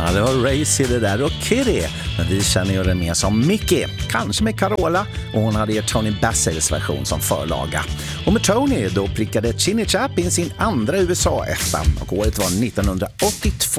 Ja, det var Racy det där och Kitty. Men vi känner ju den mer som Mickey. Kanske med Carola. Och hon hade ju Tony Bassels version som förlaga. Och med Tony då prickade Chinny Chap in sin andra USA-etta. Och året var 1982.